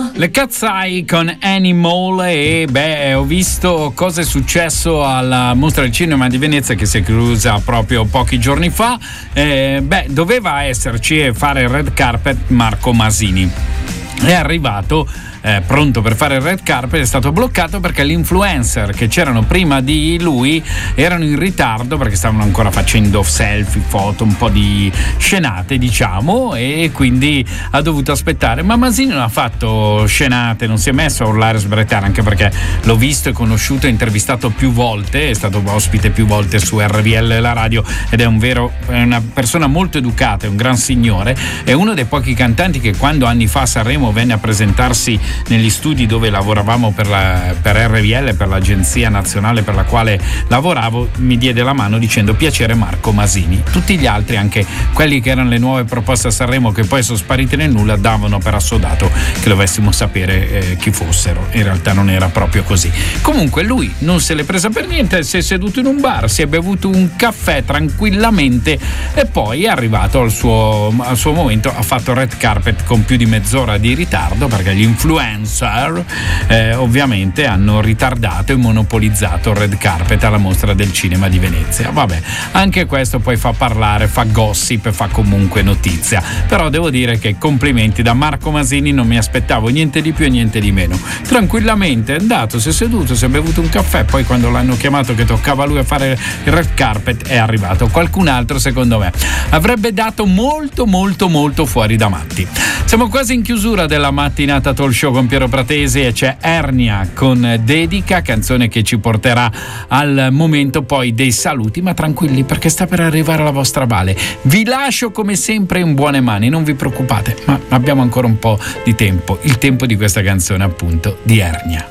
Le Cat's Eye con Animal. E ho visto cosa è successo alla Mostra del Cinema di Venezia, che si è chiusa proprio pochi giorni fa. Doveva esserci e fare il red carpet Marco Masini. È arrivato pronto per fare il red carpet, è stato bloccato perché gli influencer che c'erano prima di lui erano in ritardo perché stavano ancora facendo selfie, foto, un po' di scenate, diciamo, e quindi ha dovuto aspettare. Ma Masini non ha fatto scenate, non si è messo a urlare e sbrettare, anche perché l'ho visto e conosciuto, intervistato più volte, è stato ospite più volte su RVL la radio ed è una persona molto educata, è un gran signore, è uno dei pochi cantanti che quando anni fa a Sanremo venne a presentarsi negli studi dove lavoravamo per RVL, per l'agenzia nazionale per la quale lavoravo, mi diede la mano dicendo: piacere Marco Masini. Tutti gli altri, anche quelli che erano le nuove proposte a Sanremo che poi sono sparite nel nulla, davano per assodato che dovessimo sapere chi fossero. In realtà non era proprio così. Comunque lui non se l'è presa per niente, si è seduto in un bar, si è bevuto un caffè tranquillamente e poi è arrivato al suo momento. Ha fatto red carpet con più di mezz'ora di ritardo perché gli influencer ovviamente hanno ritardato e monopolizzato il red carpet alla Mostra del Cinema di Venezia. Vabbè, anche questo poi fa parlare, fa gossip, fa comunque notizia. Però devo dire che complimenti da Marco Masini, non mi aspettavo niente di più e niente di meno. Tranquillamente è andato, si è seduto, si è bevuto un caffè, poi quando l'hanno chiamato che toccava a lui a fare il red carpet è arrivato. Qualcun altro, secondo me, avrebbe dato molto molto molto fuori da matti. Siamo quasi in chiusura della mattinata talk show con Piero Pratesi e c'è Ernia con Dedica, canzone che ci porterà al momento poi dei saluti, ma tranquilli perché sta per arrivare la vostra Vale. Vi lascio come sempre in buone mani, non vi preoccupate, ma abbiamo ancora un po' di tempo, il tempo di questa canzone appunto di Ernia.